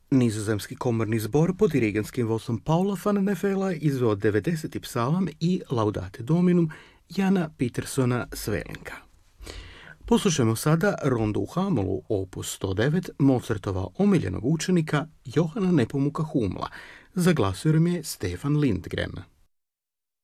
Nizozemski komorni zbor pod dirigentskim vodstvom Paula van Neffela izveo 90. psalam i Laudate Dominum Jana Pietersona Swelinga. Poslušajmo sada rondu u H-molu opus 109 Mozartova omiljenog učenika Johana Nepomuka Humla. Za glasujem je Stefan Lindgren.